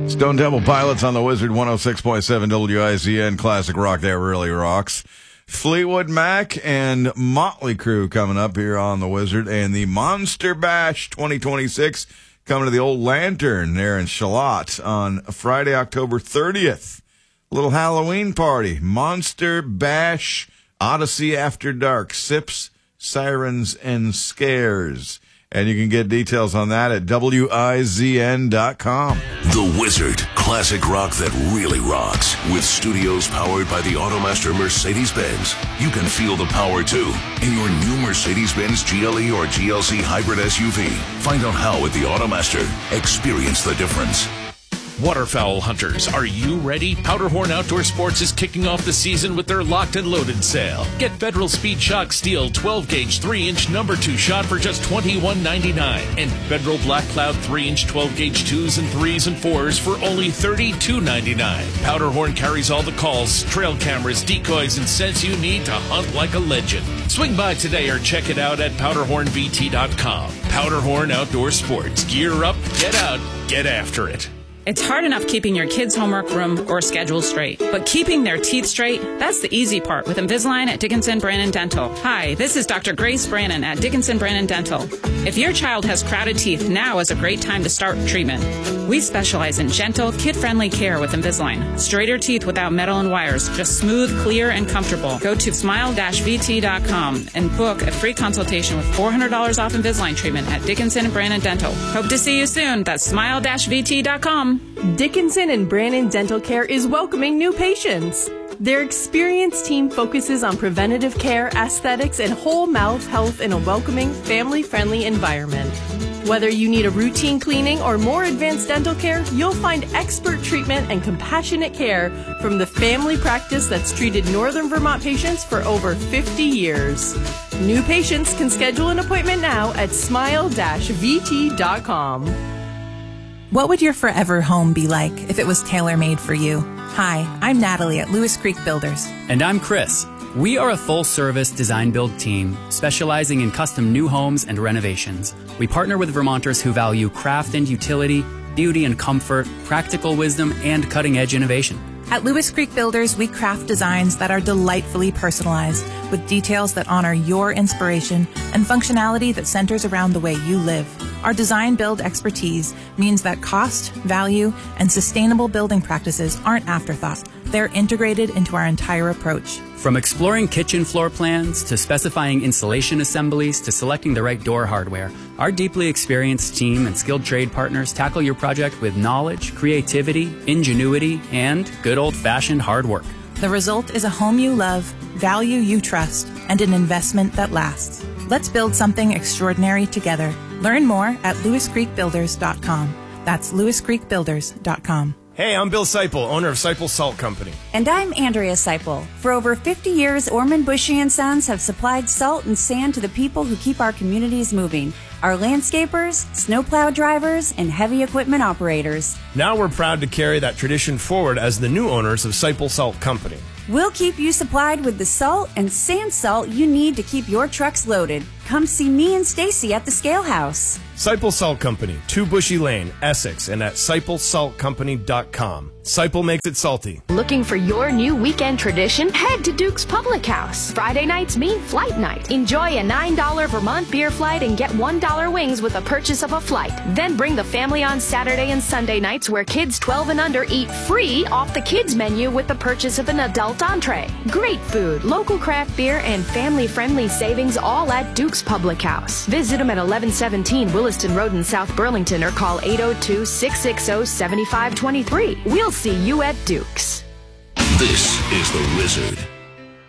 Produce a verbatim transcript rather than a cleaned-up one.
Stone Temple Pilots on the Wizard one oh six point seven W I Z N. Classic rock that really rocks. Fleetwood Mac and Motley Crue coming up here on the Wizard. And the Monster Bash twenty twenty-six coming to the Old Lantern there in Charlotte on Friday, October thirtieth. A little Halloween party. Monster Bash Odyssey After Dark. Sips, Sirens, and Scares. And you can get details on that at W I Z N dot com. The Wizard. Classic rock that really rocks. With studios powered by the Automaster Mercedes-Benz. You can feel the power, too, in your new Mercedes-Benz G L E or G L C hybrid S U V. Find out how at the Automaster. Experience the difference. Waterfowl hunters, are you ready? Powderhorn Outdoor Sports is kicking off the season with their locked and loaded sale. Get Federal Speed Shock Steel twelve gauge three inch number two shot for just twenty-one ninety-nine, and Federal Black Cloud three inch twelve gauge twos and threes and fours for only thirty-two ninety-nine. Powderhorn carries all the calls, trail cameras, decoys, and sets you need to hunt like a legend. Swing by today or check it out at powderhorn v t dot com. Powderhorn Outdoor Sports. Gear up, get out, get after it. It's hard enough keeping your kids' homework room or schedule straight, but keeping their teeth straight, that's the easy part with Invisalign at Dickinson Brannon Dental. Hi, this is Doctor Grace Brannon at Dickinson Brannon Dental. If your child has crowded teeth, now is a great time to start treatment. We specialize in gentle, kid-friendly care with Invisalign. Straighter teeth without metal and wires, just smooth, clear, and comfortable. Go to smile v t dot com and book a free consultation with four hundred dollars off Invisalign treatment at Dickinson Brannon Dental. Hope to see you soon. That's smile v t dot com. Dickinson and Brannon Dental Care is welcoming new patients. Their experienced team focuses on preventative care, aesthetics, and whole mouth health in a welcoming, family-friendly environment. Whether you need a routine cleaning or more advanced dental care, you'll find expert treatment and compassionate care from the family practice that's treated Northern Vermont patients for over fifty years. New patients can schedule an appointment now at smile v t dot com. What would your forever home be like if it was tailor-made for you? Hi, I'm Natalie at Lewis Creek Builders. And I'm Chris. We are a full-service design-build team specializing in custom new homes and renovations. We partner with Vermonters who value craft and utility, beauty and comfort, practical wisdom, and cutting-edge innovation. At Lewis Creek Builders, we craft designs that are delightfully personalized with details that honor your inspiration and functionality that centers around the way you live. Our design-build expertise means that cost, value, and sustainable building practices aren't afterthoughts. They're integrated into our entire approach. From exploring kitchen floor plans to specifying insulation assemblies to selecting the right door hardware, our deeply experienced team and skilled trade partners tackle your project with knowledge, creativity, ingenuity, and good old-fashioned hard work. The result is a home you love, value you trust, and an investment that lasts. Let's build something extraordinary together. Learn more at lewis creek builders dot com. That's lewis creek builders dot com. Hey, I'm Bill Seipel, owner of Seipel Salt Company. And I'm Andrea Seipel. For over fifty years, Orman Bushy and Sons have supplied salt and sand to the people who keep our communities moving. Our landscapers, snowplow drivers, and heavy equipment operators. Now we're proud to carry that tradition forward as the new owners of Seipel Salt Company. We'll keep you supplied with the salt and sand salt you need to keep your trucks loaded. Come see me and Stacy at the Scale House. Seipel Salt Company, two Bushy Lane, Essex, and at seipel salt company dot com. Seipel makes it salty. Looking for your new weekend tradition? Head to Duke's Public House. Friday nights mean flight night. Enjoy a nine dollar Vermont beer flight and get one dollar wings with a purchase of a flight. Then bring the family on Saturday and Sunday nights where kids twelve and under eat free off the kids menu with the purchase of an adult entree. Great food, local craft beer, and family-friendly savings all at Duke's Public House. Visit them at eleven seventeen Williston Road in South Burlington or call eight oh two, six six zero, seven five two three. We'll see you at Duke's. This is The Wizard.